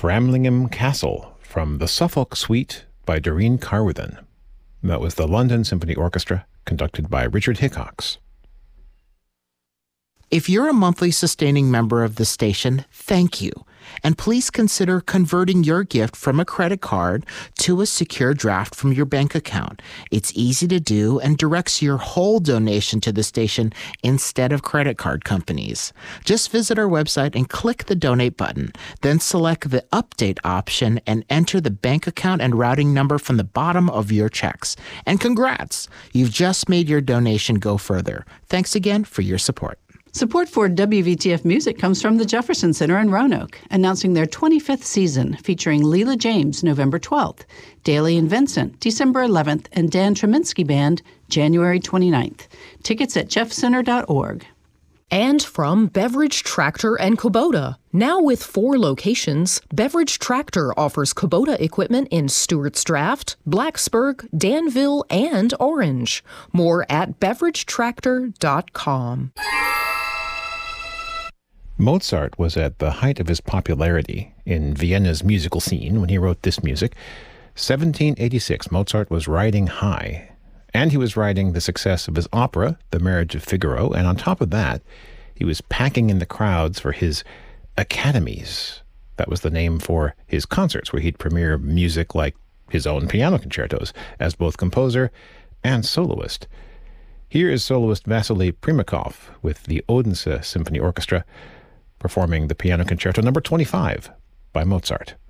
Framlingham Castle from the Suffolk Suite by Doreen Carwithen. That was the London Symphony Orchestra, conducted by Richard Hickox. If you're a monthly sustaining member of the station, thank you. And please consider converting your gift from a credit card to a secure draft from your bank account. It's easy to do and directs your whole donation to the station instead of credit card companies. Just visit our website and click the donate button. Then select the update option and enter the bank account and routing number from the bottom of your checks. And congrats! You've just made your donation go further. Thanks again for your support. Support for WVTF Music comes from the Jefferson Center in Roanoke, announcing their 25th season, featuring Leela James, November 12th, Daly and Vincent, December 11th, and Dan Treminsky Band, January 29th. Tickets at jeffcenter.org. And from Beverage Tractor and Kubota. Now with 4 locations, Beverage Tractor offers Kubota equipment in Stewart's Draft, Blacksburg, Danville, and Orange. More at beveragetractor.com. Mozart was at the height of his popularity in Vienna's musical scene when he wrote this music. 1786, Mozart was riding high, and he was riding the success of his opera, The Marriage of Figaro, and on top of that, he was packing in the crowds for his academies. That was the name for his concerts, where he'd premiere music like his own piano concertos as both composer and soloist. Here is soloist Vasily Primakov with the Odense Symphony Orchestra performing the Piano Concerto No. 25 by Mozart.